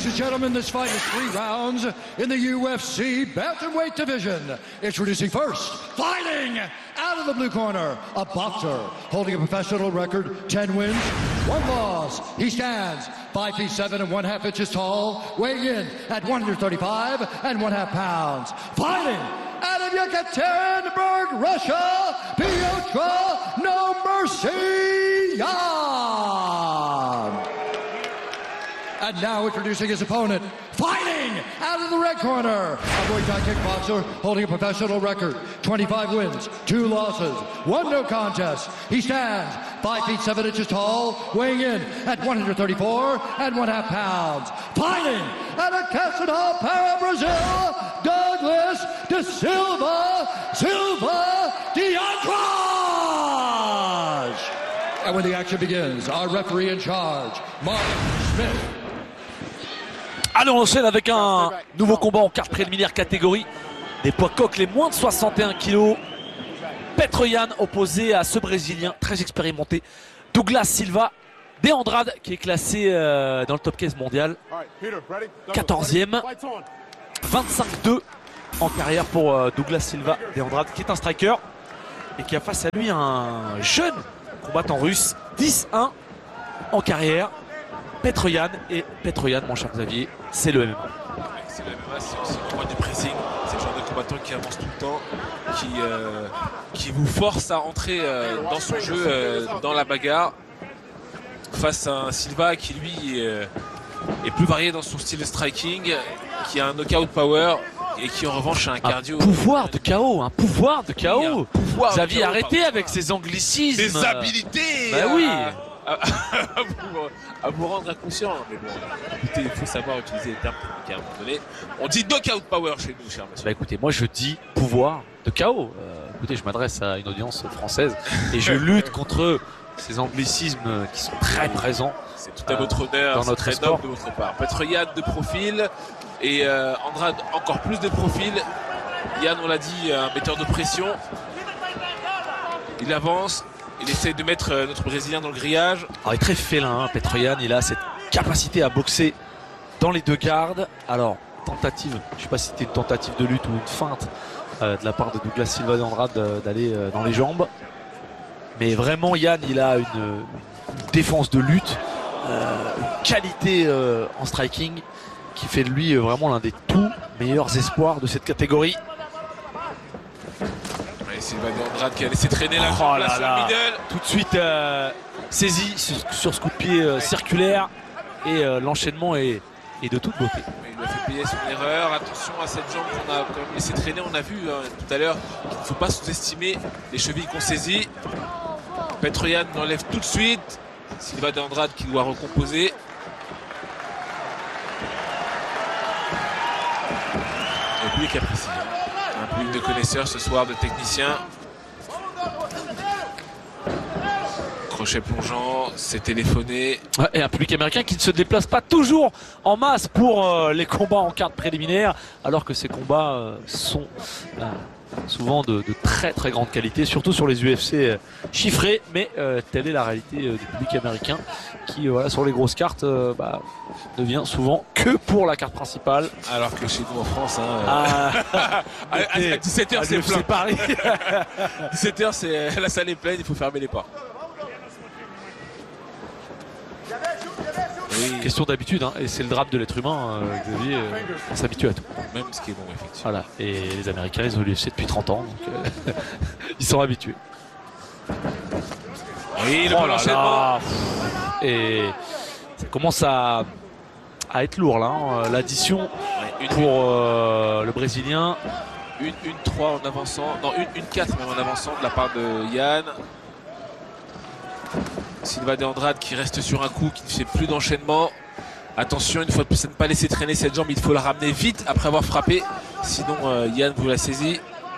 Ladies and gentlemen, this fight is 3 rounds in the UFC bantamweight division. Introducing first, fighting out of the blue corner, a boxer holding a professional record, 10 wins, 1 loss. He stands 5 feet 7 and 1/2 inches tall, weighing in at 135 and 1/2 pounds. Fighting out of Yekaterinburg, Russia, Piotr No Mercy Yan. And now introducing his opponent, fighting out of the red corner, a Muay Thai kickboxer holding a professional record, 25 wins, 2 losses, 1 no contest. He stands 5 feet 7 inches tall, weighing in at 134 and 1/2 pounds. Fighting out of Castanhal, Para, Brazil, Douglas de Silva de Andrade. And when the action begins, our referee in charge, Mark Smith. Allez, on enchaîne avec un nouveau combat en carte préliminaire catégorie des poids coqs, les moins de 61 kg. Petr Yan opposé à ce Brésilien très expérimenté, Douglas Silva de Andrade, qui est classé dans le top 15 mondial, 14e, 25-2 en carrière pour Douglas Silva de Andrade, qui est un striker et qui a face à lui un jeune combattant russe, 10-1 en carrière. Petr Yan, et Petr Yan, mon cher Xavier, c'est le MMA. C'est le MMA, c'est aussi le droit du pressing. C'est le genre de combattant qui avance tout le temps, qui vous force à entrer dans son jeu, dans la bagarre, face à un Silva qui lui est plus varié dans son style de striking, qui a un knockout power et qui en revanche a un cardio. Pouvoir de KO, un pouvoir de KO. Pouvoir Xavier, arrêtez avec ces anglicismes. des habilités. Bah oui. À vous rendre inconscient, mais bon, écoutez, il faut savoir utiliser les termes techniques à un moment donné. On dit knockout power chez nous, cher monsieur. Bah écoutez, moi je dis pouvoir de KO. Écoutez, je m'adresse à une audience française et je lutte contre ces anglicismes qui sont très présents. C'est tout à votre honneur, dans notre très sport. noble de votre part. Petr Yan de profil et Andrade encore plus de profil. Yan, on l'a dit, un metteur de pression. Il avance. Il essaie de mettre notre Brésilien dans le grillage. Alors, il est très félin, hein, Petr Yan. Il a cette capacité à boxer dans les deux gardes. Alors, tentative, je ne sais pas si c'était une tentative de lutte ou une feinte de la part de Douglas Silva de Andrade d'aller dans les jambes. Mais vraiment, Yan, il a une défense de lutte, une qualité en striking qui fait de lui vraiment l'un des tout meilleurs espoirs de cette catégorie. Silva de Andrade qui a laissé traîner la jambe là sur le middle. Tout de suite saisi sur ce coup de pied circulaire et l'enchaînement est de toute beauté. Il lui a fait payer son erreur. Attention à cette jambe qu'on a quand même laissé traîner. On a vu tout à l'heure qu'il ne faut pas sous-estimer les chevilles qu'on saisit. Petr Yan l'enlève tout de suite. Silva de Andrade qui doit recomposer. Et puis qui apprécie. Un public de connaisseurs ce soir, de techniciens. Crochet plongeant, c'est téléphoné. Et un public américain qui ne se déplace pas toujours en masse pour les combats en carte préliminaire, alors que ces combats sont souvent de très très grande qualité, surtout sur les UFC chiffrés, mais telle est la réalité du public américain qui sur les grosses cartes ne vient souvent que pour la carte principale. Alors que chez nous en France, à 17h c'est plein. Paris. 17h c'est la salle est pleine, il faut fermer les portes. Oui. Question d'habitude, hein, et c'est le drame de l'être humain, Xavier, on s'habitue à tout. Même ce qui est bon, effectivement. Voilà, et les Américains, ils ont l'UFC depuis 30 ans, donc ils sont habitués. Oui, le bon enchaînement. Et ça commence à être lourd là, hein, l'addition pour le Brésilien. Une 3 en avançant, non une 4 même en avançant de la part de Yan. Silva de Andrade qui reste sur un coup, qui ne fait plus d'enchaînement. Attention, une fois de plus à ne pas laisser traîner cette jambe, il faut la ramener vite après avoir frappé. Sinon Yan vous la saisit.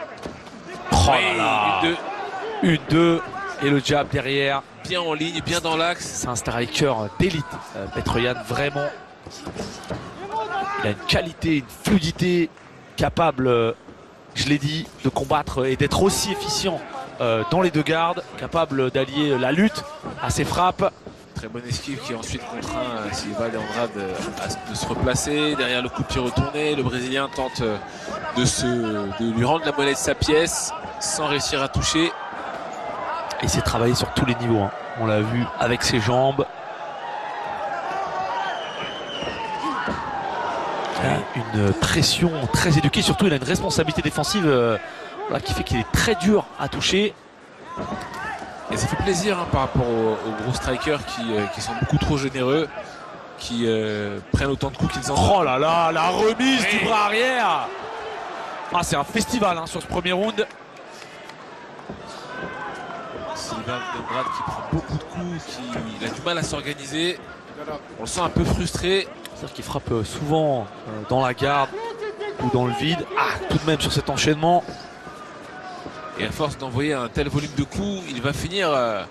Une 2 et le jab derrière. Bien en ligne, bien dans l'axe. C'est un striker d'élite, Petr Yan, vraiment. Il a une qualité, une fluidité, capable, je l'ai dit, de combattre et d'être aussi efficient dans les deux gardes, capable d'allier la lutte à ses frappes. Très bonne esquive qui ensuite contraint Silva de Andrade de se replacer. Derrière le coup de pied retourné, le Brésilien tente de lui rendre la monnaie de sa pièce sans réussir à toucher. Il s'est travaillé sur tous les niveaux, hein. On l'a vu avec ses jambes. Il a une pression très éduquée, surtout il a une responsabilité défensive voilà, qui fait qu'il est très dur à toucher. Et ça fait plaisir hein, par rapport aux gros strikers qui sont beaucoup trop généreux, qui prennent autant de coups qu'ils en ont. Oh là là, la remise du bras arrière. Ah, c'est un festival hein, sur ce premier round. Silva Andrade qui prend beaucoup de coups, il a du mal à s'organiser. On le sent un peu frustré. C'est-à-dire qu'il frappe souvent dans la garde ou dans le vide. Ah, tout de même sur cet enchaînement. Et à force d'envoyer un tel volume de coups, il va finir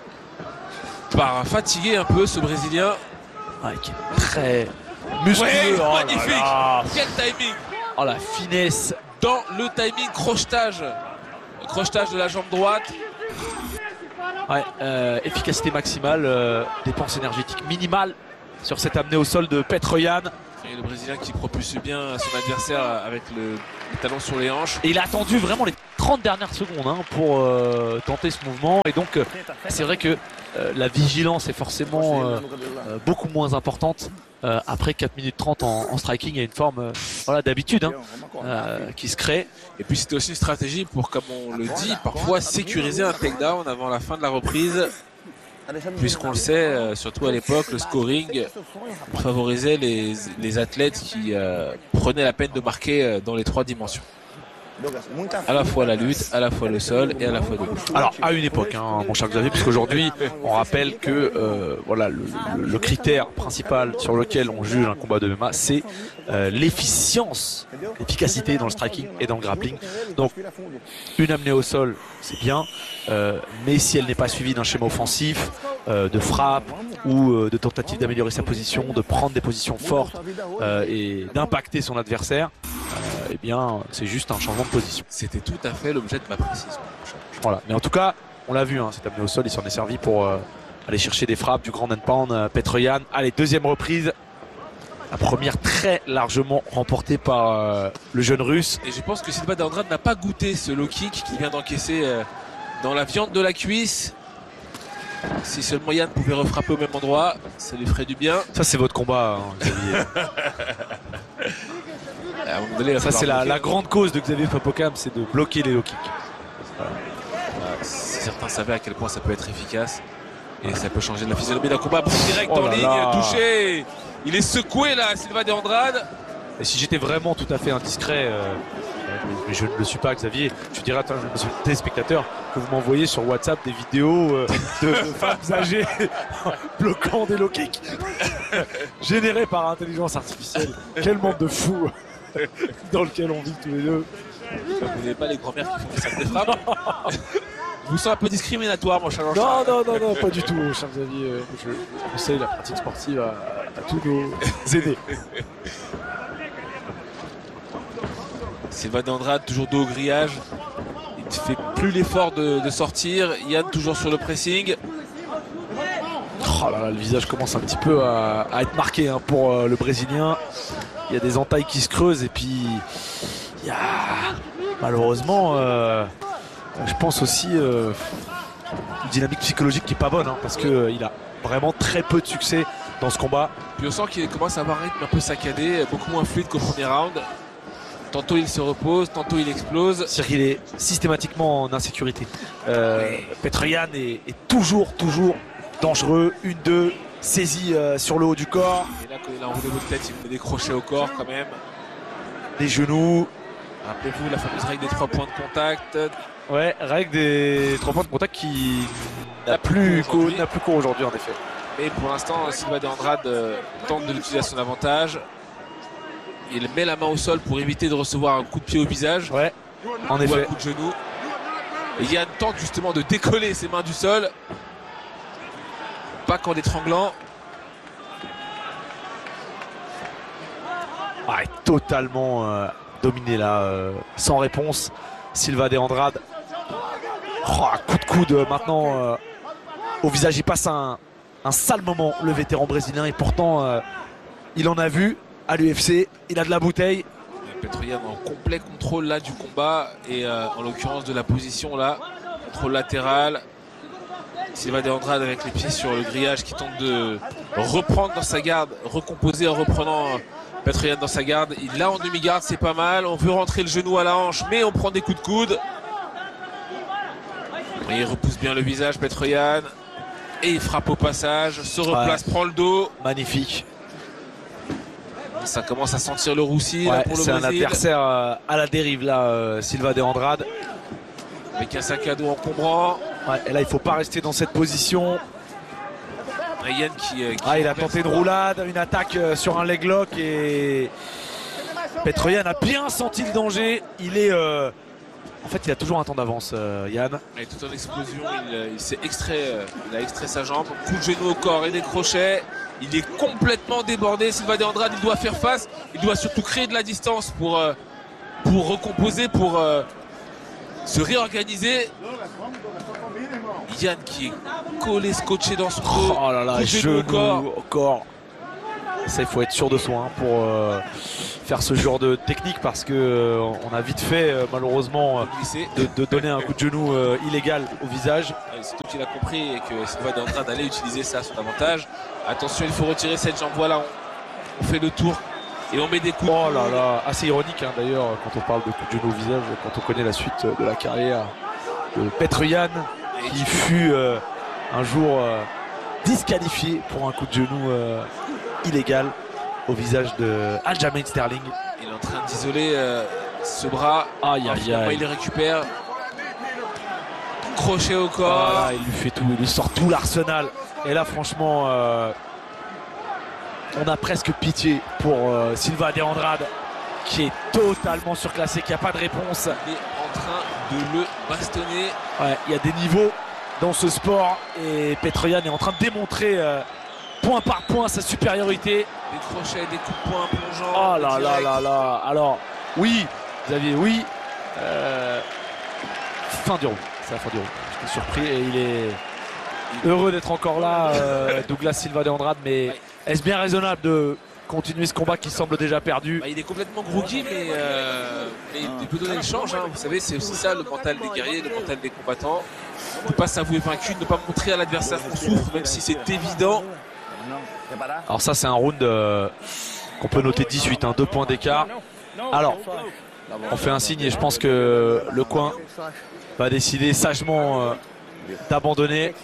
par fatiguer un peu ce Brésilien. Ouais, qui est très muscleux. Ouais, oh magnifique. là là. Quel timing. Oh la finesse. Dans le timing, crochetage de la jambe droite. Ouais, efficacité maximale, dépense énergétique minimale sur cette amenée au sol de Petroyan. Et le Brésilien qui propulse bien son adversaire avec le talon sur les hanches. Et il a attendu vraiment les 30 dernières secondes hein, pour tenter ce mouvement. Et donc c'est vrai que la vigilance est forcément beaucoup moins importante. Après 4 minutes 30 en striking, il y a une forme voilà, d'habitude hein, qui se crée. Et puis c'était aussi une stratégie pour, comme on le dit, parfois sécuriser un takedown avant la fin de la reprise. Puisqu'on le sait, surtout à l'époque, le scoring favorisait les athlètes qui prenaient la peine de marquer dans les 3 dimensions. À la fois la lutte, à la fois le sol et à la fois debout. Alors à une époque, hein, mon cher Xavier, puisqu'aujourd'hui on rappelle que voilà, le critère principal sur lequel on juge un combat de MMA, c'est l'efficacité dans le striking et dans le grappling. Donc une amenée au sol, c'est bien, mais si elle n'est pas suivie d'un schéma offensif, de frappe ou de tentative d'améliorer sa position, de prendre des positions fortes et d'impacter son adversaire, eh bien c'est juste un changement de position. C'était tout à fait l'objet de ma précision. Voilà, mais en tout cas on l'a vu, hein, cet amené au sol, il s'en est servi pour aller chercher des frappes, du grand and pound. Petroyan, allez, deuxième reprise. La première très largement remportée par le jeune russe. Et je pense que Silva Andrade n'a pas goûté ce low kick qu'il vient d'encaisser dans la viande de la cuisse. Si seulement Yann pouvait refrapper au même endroit, ça lui ferait du bien. Ça c'est votre combat, hein, Xavier. À un moment donné, ça c'est la grande cause de Xavier Papocam, c'est de bloquer les low kicks. Voilà. Certains savaient à quel point ça peut être efficace. Et ça peut changer de la physionomie d'un combat. Direct en ligne, touché. Il est secoué là, Silva Andrade. Et si j'étais vraiment tout à fait indiscret, mais je ne le suis pas, Xavier, je dirais à monsieur le téléspectateur que vous m'envoyez sur WhatsApp des vidéos de femmes âgées bloquant des low kicks générés par intelligence artificielle. Quel monde de fous dans lequel on vit tous les deux. Vous n'avez pas les grand-mères qui font des sacs de frappe. Je vous sens un peu discriminatoire, mon cher Jean-Charles. Non, pas du tout, cher Xavier. Je conseille la pratique sportive à tous nos aînés. Silva Andrade, toujours dos au grillage. Il ne fait plus l'effort de sortir. Yann toujours sur le pressing. Oh là là, le visage commence un petit peu à être marqué hein, pour le Brésilien. Il y a des entailles qui se creusent et puis il y a malheureusement je pense aussi une dynamique psychologique qui est pas bonne hein, parce qu'il a vraiment très peu de succès dans ce combat. Puis on sent qu'il commence à avoir un rythme un peu saccadé, beaucoup moins fluide qu'au premier round. Tantôt il se repose, tantôt il explose. C'est-à-dire qu'il est systématiquement en insécurité. Petroyan est toujours dangereux. 1-2, saisi sur le haut du corps. Et là, quand il a enroulé votre tête, il met des crochets au corps quand même. Des genoux. Rappelez-vous la fameuse règle des 3 points de contact. Ouais, règle des 3 points de contact qui n'a plus cours aujourd'hui en effet. Mais pour l'instant, Silva Andrade tente de l'utiliser à son avantage. Il met la main au sol pour éviter de recevoir un coup de pied au visage. Ouais, en ou effet. un coup de genou. Et Yann tente justement de décoller ses mains du sol. Pas qu'en l'étranglant. Ah, totalement dominé là, sans réponse. Silva Andrade. Oh, coup de coude maintenant au visage. Il passe un un sale moment, le vétéran brésilien, et pourtant il en a vu à l'UFC, il a de la bouteille. Petr Yan en complet contrôle là du combat et en l'occurrence de la position là, contrôle latéral. Silva de Andrade avec les pieds sur le grillage qui tente de reprendre dans sa garde, recomposer en reprenant Petr Yan dans sa garde. Il l'a en demi-garde, c'est pas mal. On veut rentrer le genou à la hanche, mais on prend des coups de coude. Et il repousse bien le visage, Petr Yan. Et il frappe au passage, se replace, prend le dos. Magnifique. Ça commence à sentir le roussi là, pour le Brésil. C'est un adversaire à la dérive là, Silva de Andrade. Avec un sac à dos encombrant. Ouais, et là il faut pas rester dans cette position. Yann qui il a tenté une roulade, une attaque sur un leg lock et Petr Yan a bien senti le danger. Il est en fait il a toujours un temps d'avance, Yann. Et tout en explosion, il s'est extrait, il a extrait sa jambe, coup de genou au corps et des crochets. Il est complètement débordé. Silva de Andrade, il doit faire face. Il doit surtout créer de la distance pour recomposer, pour se réorganiser. Yann qui est collé, scotché dans son dos. Oh là là, genou au corps. Ça, il faut être sûr de soi pour faire ce genre de technique parce que on a vite fait malheureusement de donner un coup de genou illégal au visage. Surtout qu'il a compris et que Silva de Andrade allait utiliser ça à son avantage. Attention, il faut retirer cette jambe. Voilà, on fait le tour et on met des coups. Oh là là, assez ironique hein, d'ailleurs quand on parle de coup de genou au visage, quand on connaît la suite de la carrière de Petr Yan qui fut un jour disqualifié pour un coup de genou illégal au visage de Aljamain Sterling. Il est en train d'isoler ce bras. Aïe aïe aïe. Il le récupère. Crochet au corps. Il lui fait tout, il lui sort tout l'arsenal. Et là franchement on a presque pitié pour Silva de Andrade qui est totalement surclassé, qui n'a pas de réponse. Il est en train de le bastonner. Ouais, il y a des niveaux dans ce sport et Petr Yan est en train de démontrer point par point sa supériorité. Des crochets, des coups de poing plongeants. Oh là là là là. Alors oui, Xavier, oui. Fin du round. C'est la fin du round. J'étais surpris et il est heureux d'être encore là, Douglas Silva de Andrade, mais est-ce bien raisonnable de continuer ce combat qui semble déjà perdu? Il est complètement groggy, mais il peut donner le change. Hein. Vous savez, c'est aussi ça le mental des guerriers, le mental des combattants. Ne pas s'avouer vaincu, ne pas montrer à l'adversaire qu'on souffre, même si c'est évident. Alors ça c'est un round qu'on peut noter 18, hein, 2 points d'écart. Alors on fait un signe et je pense que le coin va décider sagement d'abandonner.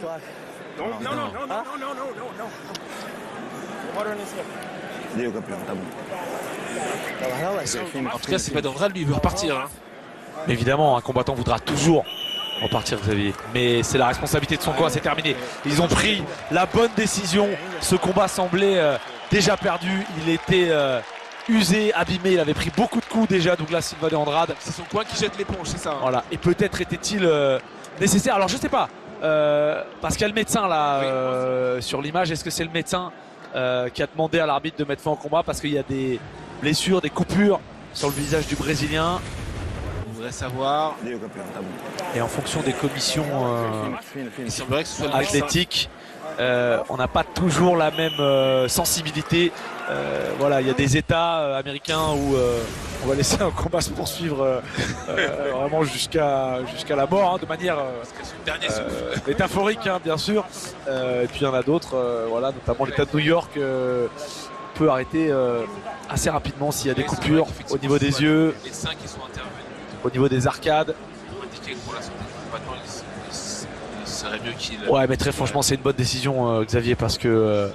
En tout cas, c'est pas d'Andrade, lui, il veut repartir. Hein. Évidemment, un combattant voudra toujours repartir, Xavier. Mais c'est la responsabilité de son camp, c'est terminé. Ils ont pris la bonne décision. Ce combat semblait déjà perdu. Il était usé, abîmé. Il avait pris beaucoup de coups déjà, Douglas Silva de Andrade. C'est son coin qui jette l'éponge, c'est ça. Hein. Voilà. Et peut-être était-il nécessaire. Alors je sais pas. Parce qu'il y a le médecin là sur l'image. Est-ce que c'est le médecin qui a demandé à l'arbitre de mettre fin au combat parce qu'il y a des blessures, des coupures sur le visage du Brésilien? On voudrait savoir. Et en fonction des commissions il semblerait que ce soit le athlétiques, on n'a pas toujours la même sensibilité. Voilà, il y a des États américains où on va laisser un combat se poursuivre vraiment jusqu'à la mort, hein, de manière métaphorique, hein, bien sûr. Et puis il y en a d'autres, voilà, notamment l'État de New York peut arrêter assez rapidement s'il y a des coupures au niveau des yeux, les médecins qui sont intervenus. Au niveau des arcades. Indiqué que pour la santé du combattant, il serait mieux qu'il. Ouais, mais très franchement, c'est une bonne décision, Xavier, parce que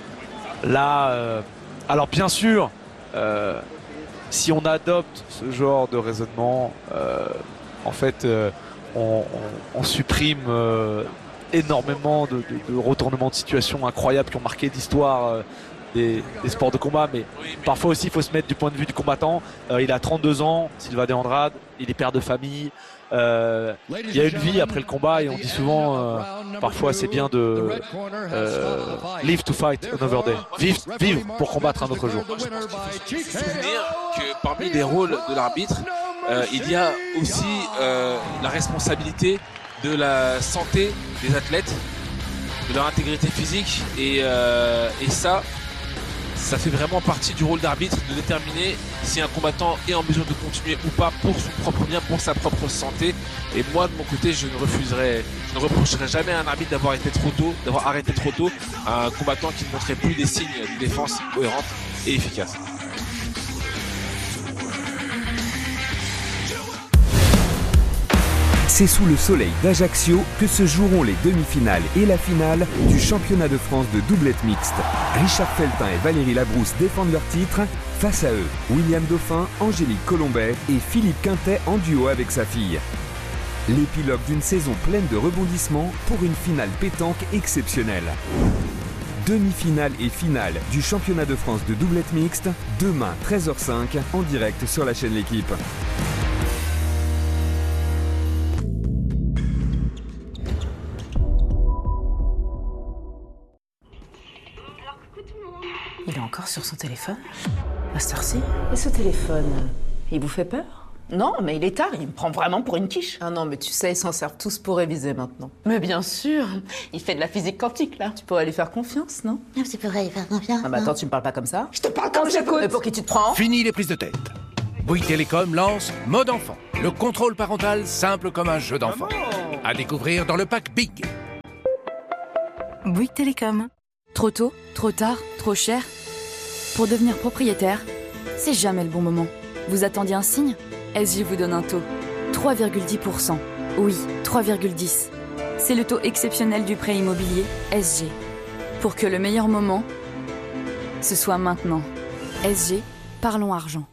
là, alors bien sûr, si on adopte ce genre de raisonnement, en fait, on supprime énormément de retournements de situation incroyables qui ont marqué l'histoire des sports de combat, mais parfois aussi il faut se mettre du point de vue du combattant. Il a 32 ans, Silva de Andrade, il est père de famille, il y a une vie après le combat et on dit souvent parfois c'est bien de live to fight another day, vivre pour combattre un autre jour. Je pense qu'il faut se souvenir que parmi les rôles de l'arbitre, il y a aussi la responsabilité de la santé des athlètes. de leur intégrité physique et ça fait vraiment partie du rôle d'arbitre de déterminer si un combattant est en mesure de continuer ou pas pour son propre bien, pour sa propre santé. Et moi de mon côté, je ne reprocherai jamais à un arbitre d'avoir arrêté trop tôt un combattant qui ne montrait plus des signes de défense cohérente et efficace. C'est sous le soleil d'Ajaccio que se joueront les demi-finales et la finale du championnat de France de doublette mixte. Richard Feltin et Valérie Labrousse défendent leur titre. Face à eux, William Dauphin, Angélique Colombet et Philippe Quintet en duo avec sa fille. L'épilogue d'une saison pleine de rebondissements pour une finale pétanque exceptionnelle. Demi-finale et finale du championnat de France de doublette mixte, demain 13h05 en direct sur la chaîne L'Équipe. Il est encore sur son téléphone? À cette heure-ci? Et ce téléphone, il vous fait peur? Non, mais il est tard, il me prend vraiment pour une quiche. Ah non, mais tu sais, ils s'en servent tous pour réviser maintenant. Mais bien sûr, il fait de la physique quantique, là. Tu pourrais lui faire confiance, non? Tu pourrais lui faire confiance. Ah bah attends, tu me parles pas comme ça? Je te parle comme j'écoute. Mais pour qui tu te prends? Fini les prises de tête. Bouygues Télécom lance Mode Enfant, le contrôle parental simple comme un jeu d'enfant. À découvrir dans le pack Big. Bouygues Télécom. Trop tôt, trop tard, trop cher. Pour devenir propriétaire, c'est jamais le bon moment. Vous attendiez un signe? SG vous donne un taux. 3,10%. Oui, 3,10. C'est le taux exceptionnel du prêt immobilier SG. Pour que le meilleur moment, ce soit maintenant. SG, parlons argent.